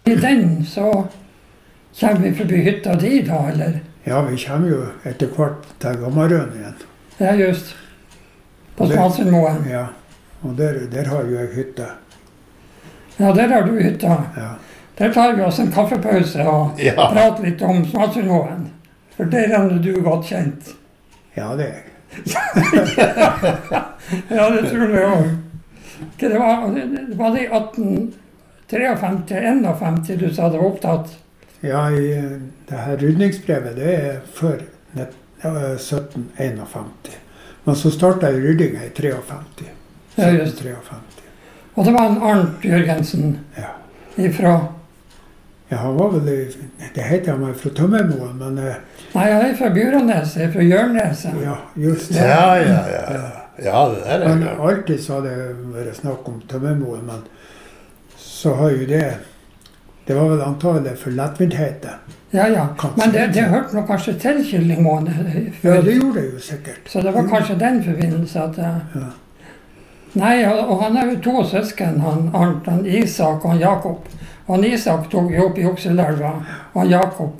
I den så kommer vi forbi hytta di da, eller? Ja, vi kommer jo etter hvert til Gammarøen igjen. Ja, just. På Smalsundmoen. Ja, og der har jo jeg hytte. Ja, der har du hytta. Ja. Der tar vi oss en kaffepause og prater litt om Smalsundmoen. For der er du godt kjent. Ja, det er jeg. Ja, det tror jeg også. Det var det i 1853-51 du sa det var opptatt? Ja, det her rydningsbrevet, det er før 1751. Men så startet jeg ryddingen i 53. Ja, just. 53. Og det var en Arnt Jørgensen ifra? Ja, han var vel, det heter han fra Tømmermoen, men... Nei, han er fra Bjørneset, fra Hjørneset. Ja, just det. Ja, det der Men alltid så har det vært snakk om Tømmermoen, men så har jo det var vel antallet for lettvindheten. Ja, men det hørte nok kanskje til Kyllingmoen. Ja, det gjorde det jo sikkert. Så det var kanskje den forbindelse at... Nei, og han har jo to søsken, han Arnt, han Isak og han Jakob. Og han Isak tok jo opp i Okselelva, og han Jakob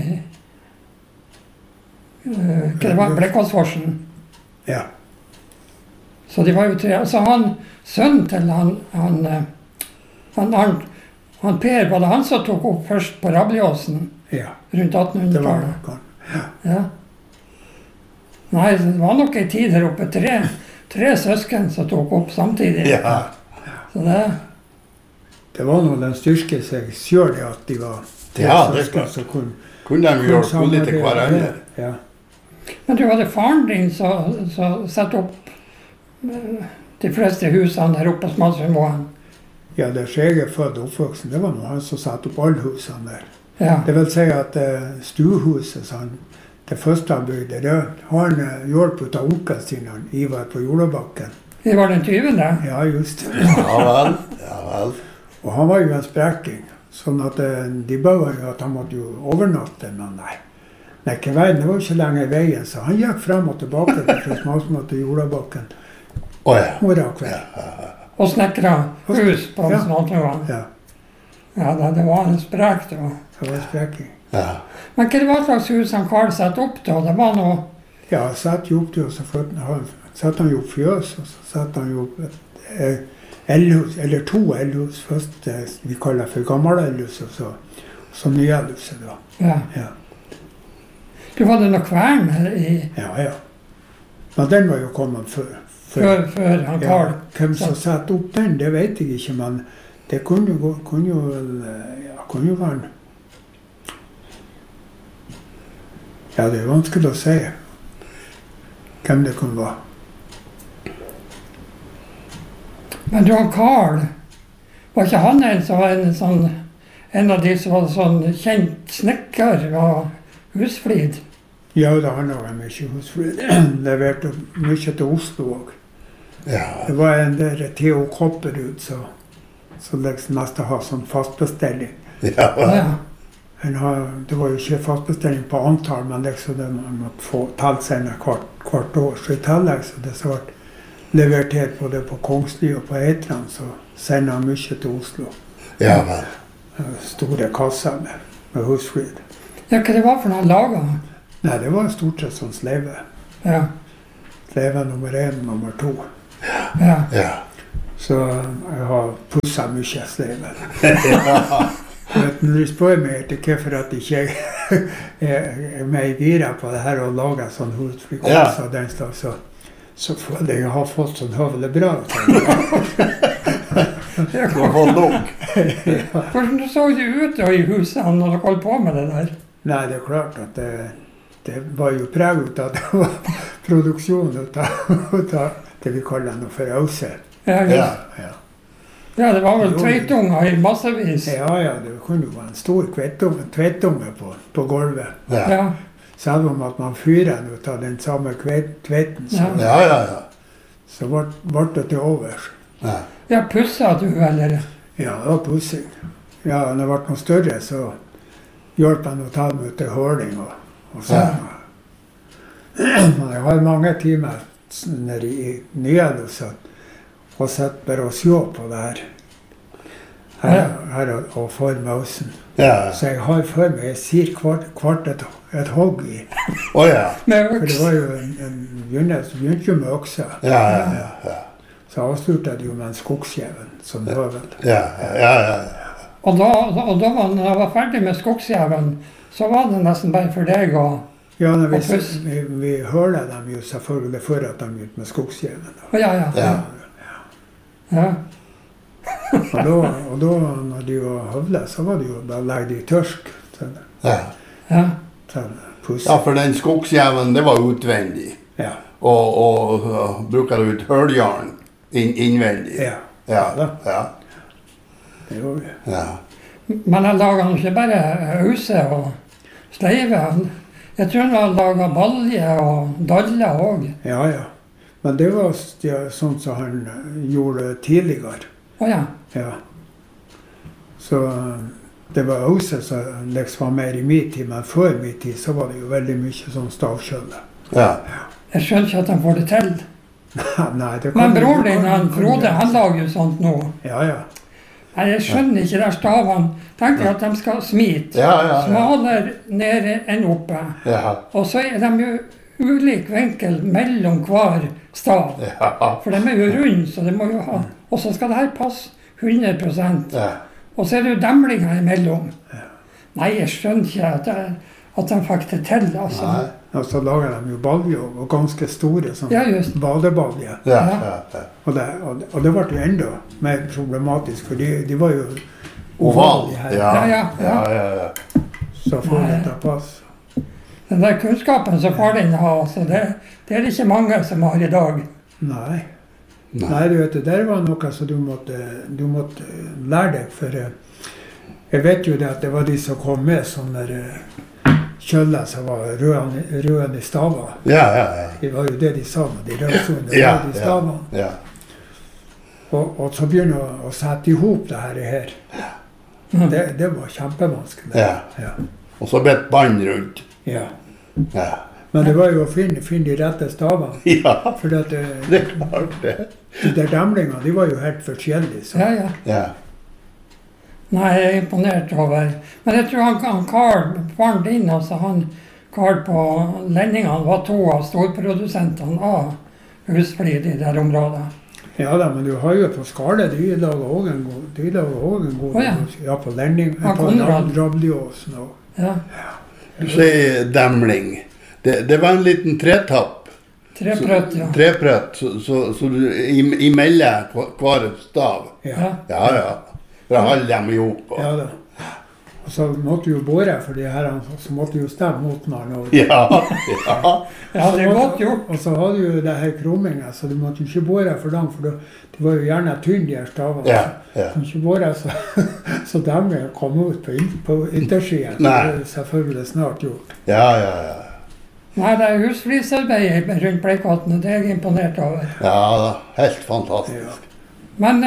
det var Blekkåsforsen. Ja. Så de var jo tre. Så han, sønnen til han Arnt, han Per, var det han som tok opp først på Rabliåsen? Ja. Rundt 1800-tallet? Det var nok han. Ja. Nei, det var nok en tid her oppe. Tre søsken som tok opp samtidig. Ja. Så det... Det var noe den styrke seg selv det at de var søsken, så kunne de gjøre skole til hverandre. Ja. Men du hadde faren din som satt opp de fleste husene her oppe på Smalsundmoen? Ja, der jeg er født og oppvoksen, det var noe han som satt opp alle husene der. Ja. Det vil si at stuehuset, det første han bygde, det har han hjulpet av onkelen sin, Ivar på Jordabakken. Ivar den 20. Ja, just det. Ja vel. Og han var jo en spreking, sånn at de bøde jo at han måtte jo overnatte, men nei, ikke veien, det var ikke lenger i veien, så han gikk frem og tilbake fra Smalsund til Jordabakken. Morgen og kveld. Og snekret hus på Smalsundmoen. Ja. Ja, det var en sprek da. Det var en spreking. Ja. Men hva var slags hus han Karl satt opp da? Det var noe... Ja, satt jo opp til, og så satt han jo opp fjøs, og så satt han jo opp elhus, eller to elhus. Først vi kaller for gammel elhus, og så nye elhuset da. Ja. Du hadde noe kvern her i... Ja. Men den var jo kommet før han Karl. Hvem som satt opp den, det vet jeg ikke, men det kunne jo være... Ja, det er vanskelig å si hvem det kunne være. Men du, han Karl, var ikke han en som var en av de som var sånn kjent snekker av husflid? Ja, da han var mye husflid. Leverte mye til Oslo også. Ja. Det var en der Theo Kopperud som liksom nesten har sånn fastbestilling. Ja. Det var jo ikke fastbestilling på antall, men liksom det man måtte få tallsender hvert år. Så i tillegg så det så ble levert her både på Kongsli og på Eitland, så sender han mye til Oslo. Ja vel. Store kasser med husflid. Ja, hva det var for noe laget? Nei, det var stort sett sånn sleive. Ja. Sleive nummer 1, nummer 2. Ja. Så jeg har pusset mye sleive. Når du spør meg etter hvorfor at ikke jeg er med i gira på det her og lager sånn husflidkasser den slags, så føler jeg har fått sånn høvelig bra. Du har fått nok. Hvordan så du ut i husene når du holdt på med det der? Nei, det er klart at det var jo preget at det var produksjon ut av det vi kaller noe for auser. Ja, det var vel tveitunger i massevis. Ja, det kunne jo være en stor tveitunge på gulvet. Ja. Selv om at man fyrer den ut av den samme tveiten, så ble det til overs. Ja, pusset du, eller? Ja, det var pussing. Ja, når det ble noe større, så hjelper han å ta dem ut til høling og sånn. Jeg har mange timer nede i Nyhedus og sett bare å se på det her her og for mausen. Ja. Så jeg har for meg, jeg sier kvart et hogg i. Ja. For det var jo begynte jo med øksa. Ja. Så avsluttet jeg jo med en skogskjeven som høvel. Ja. Og da når jeg var ferdig med skogskjeven, så var det nesten bare for deg å Ja, vi hører dem jo selvfølgelig før at de ut med skogskjeven. Ja. Og da, når de var høvlet, så var det jo, da legger de tørsk til pussen. Ja, for den skogskjeven, det var utvendig. Ja. Og bruker du ut høljarn innvendig. Ja. Det gjorde vi. Ja. Men jeg laget ikke bare huse og sleive. Jeg tror han laget balje og dalle også. Ja. Men det var sånn som han gjorde tidligere. Ja. Så det var huset som liksom var mer i min tid, men før min tid så var det jo veldig mye sånn stavkjølle. Ja. Jeg skjønner ikke at han får det til. Nei, det men bror din, Frode, han lager jo sånt nå. Ja. Nei, jeg skjønner ikke der stavene. Tenker at de skal smite. Smalere nede enn oppe. Og så er de jo ulik vinkel mellom hver stav. For de er jo runde, så det må jo ha. Og så skal det her passe 100%. Og så er det jo demlinger imellom. Nei, jeg skjønner ikke at de fikk det til, altså. Nei. Og så lager de jo balje, og ganske store, sånn badebalje. Og det ble jo enda mer problematisk, for de var jo ovalige her. Ja. Så får det til pass. Den der kunnskapen som far din har, altså, det er det ikke mange som har i dag. Nei, du vet, det der var noe som du måtte lære deg, for jeg vet jo det at det var de som kom med sånne kjøller som var røde i staver. Det var jo det de sa med de røde i stavene. Og så begynner å sette ihop det her. Det var kjempevanskelig. Og så ble et band rundt. Ja. Men det var jo å finne de rette stavene. For det er klart det. De der demlingene, de var jo helt forskjellige. Nei, jeg er imponert over. Men jeg tror han Karl, faren din, altså han Karl på Lendingene, var to av storprodusentene av husflid i det området. Ja da, men du har jo på Skale, de lager også en god ja, på Lending, på Rabljåsen og... Du sier demling. Det var en liten tretapp. Treprøtt, ja. Treprøtt, så du imellom hver stav. Ja. For å holde dem ihop. Ja da. Og så måtte du jo bore for de her, så måtte du jo stemme mot den. Ja, det er godt gjort. Og så hadde du jo det her krumminget, så du måtte jo ikke bore for dem, for det var jo gjerne tynn de her stavene. Så du ikke bore, så demmer kom ut på yttersiden. Så det er selvfølgelig snart gjort. Ja. Nei, det er husflisarbeid rundt Bleikvatnet, det er jeg imponert over. Ja da, helt fantastisk. Men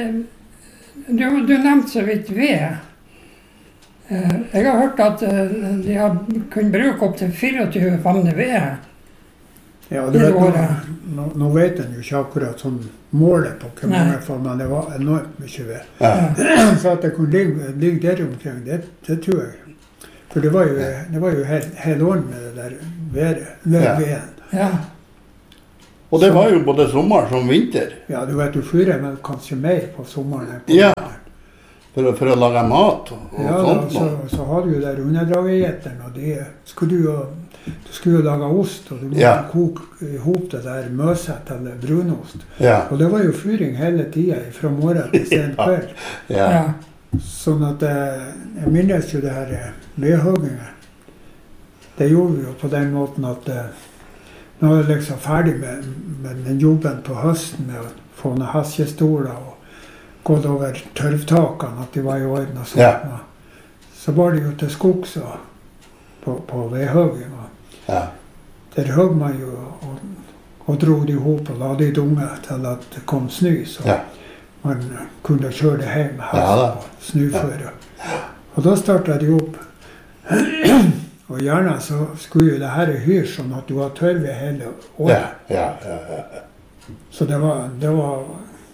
du nevnte så vidt ved. Jeg har hørt at de har kunnet bruke opp til 24 famner ved. Ja, du vet, nå vet en jo ikke akkurat sånn målet på hvor mange fall, men det var enormt mye ved. Så at det kunne ligge der omkring, det tror jeg. For det var jo hele året med det der veden. Og det var jo både sommer som vinter. Ja, du vet, du fyrer vel kanskje mer på sommeren enn på vinteren. For å lage mat og sånt. Ja, så har du jo der underdragegeteren, og du skulle jo lage ost, og du måtte koke ihop det der møset eller brunost. Og det var jo fyring hele tiden, fra morgen til sent kveld. Sånn at jeg minnes jo det her vedhuggingen. Det gjorde vi jo på den måten at nå er jeg liksom ferdig med den jobben på høsten med å få noen heskestoler og gått over tørvtakene, at de var i orden og sånt. Så var det jo til skogs på vedhugging. Der høgg man jo og dro de ihop og la de dunge til at det kom snø, så man kunne kjøre det hjem med hest og snøføre. Og da startet de opp. Og gjerne så skulle jo det her hyr sånn at du har tørve hele året. Så det var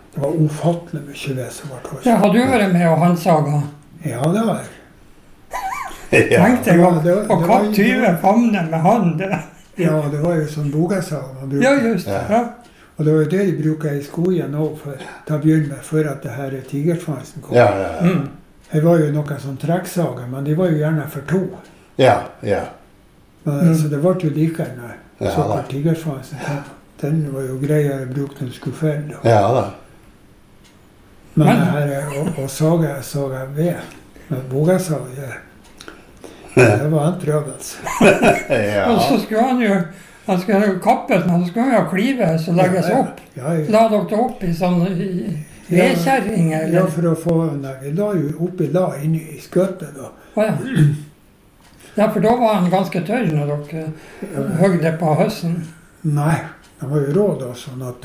Det var ufattelig mye det som var tås. Ja, har du vært med og handsaga? Ja, det har jeg. Tenkte jeg å kappe 20 famner med hand. Ja, det var jo sånn bogasag man brukte. Ja, just det. Ja. Og det var jo det de bruker i skogen også, til å begynne med, før at det her tigersvansen kom. Ja. Det var jo noen sånn trekksager, men de var jo gjerne for 2. Ja. Men, så det ble jo likere når såkalt tigersvansen kom. Den var jo greiere å bruke når du skulle felle. Ja da. Men det her å sage ved med bogasag, det var en prøvelse. Ja. Og så skulle han skulle kappes, men så skulle han jo klives og legges opp. Ja. La dere opp i sånn vedkjerring, eller? Ja, for å få vi la jo oppi inni i skøttet da. Ja, for da var han ganske tørr når dere høgde på høsten. Nei, han var jo rå da, sånn at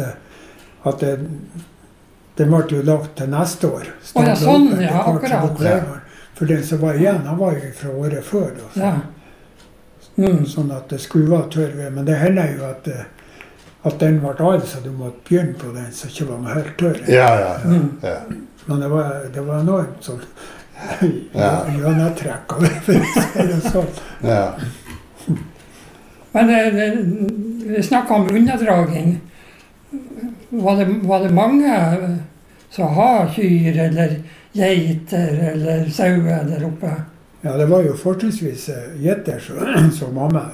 det ble jo lagt til neste år. Ja, sånn, ja, akkurat. For den som var igjen, han var jo fra året før da. Ja. Sånn at det skulle være tørr ved, men det hender jo at den ble all, så du måtte begynne på den, så ikke var helt tørr. Ja. Men det var enormt sånn, gjønetrekk av det, for å si det sånn. Ja. Men vi snakket om underdraging. Var det mange som har kyr, eller geiter, eller sauer der oppe? Ja, det var jo fortrinnsvis geiter som mamma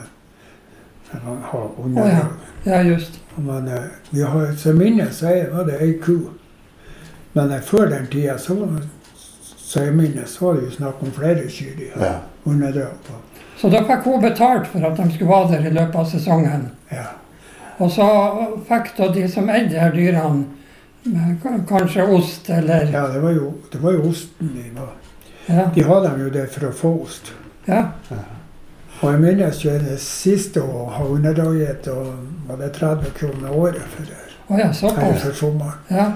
har underdrag. Ja, just. Men vi har så minne, så var det ei ku. Men før den tida, så jeg minnes, så var det jo snakk om flere kyr de har underdrag på. Så da fikk hun betalt for at de skulle være der i løpet av sesongen? Ja. Og så fikk da de som eide her dyrene, kanskje ost, eller? Ja, det var jo osten de var. Ja. De hadde jo det for å få ost. Ja. Og jeg minnes jo det siste å ha underdraget, og var det 30 kroner året for det. Ja, såpass. For sommeren. Ja.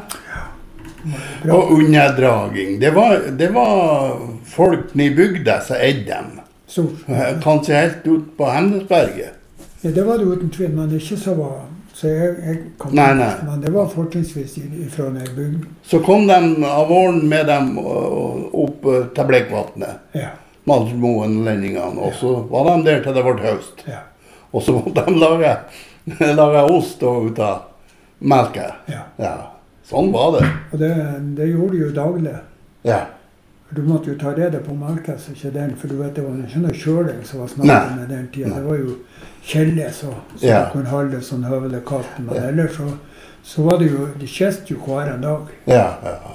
Og underdraging, det var folk i bygda som eide dem. Kanskje helt ut på Hemnesberget. Ja, det var det uten tvil, men ikke så var. Så jeg kom nei. Men det var fortrinnsvis fra den bygden. Så kom de av våren med dem opp til Bleikvatnet. Ja. Malsmoen og Lendingene, og så var de der til det ble høst. Ja. Og så måtte de lage ost ut av melka. Ja. Sånn var det. Og det gjorde de jo daglig. Ja. Du måtte jo ta rede på melka, så ikke den, for du vet, det var ikke noe kjøling som var snakket med den tida. Det var jo kjelle, så du kunne holde sånn høvelig katt. Men ellers så var det jo, de kjeste jo hver en dag. Ja,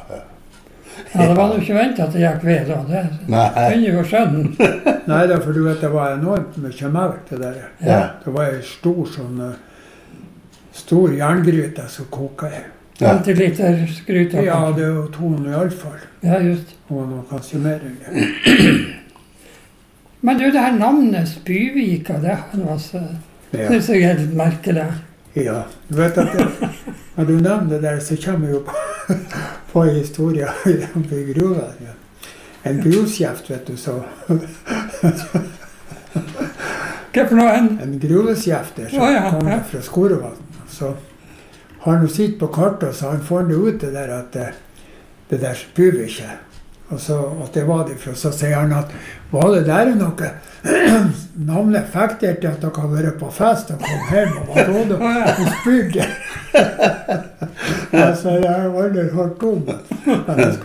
det var jo ikke ventet at det gikk ved da. Det kunne jo skjønne. Nei, for du vet, det var enormt mye melk det der. Ja. Det var en stor jerngryte som koket. 50 liter skryt. Ja, det er jo 200 i alle fall. Ja, just. Og noe kanskje mer enn det. Men du, det her navnet Spyvika, det var så... Det er så helt merkelig. Ja, du vet at når du nevner det der, så kommer jo på en historie om gruva. Ja. En gruvskjeft, vet du, så... Hva for noe? En gruveskjeft der som kommer fra Skorevatn. Så har han jo sitt på kartet, så han får det ut det der at det der Spyvika. Og så at det var det fra, så sier han at var det der noe navnet fikk til at dere har vært på fest og kom hjem og var råd og spydde. Altså, jeg har aldri hørt om det. Men jeg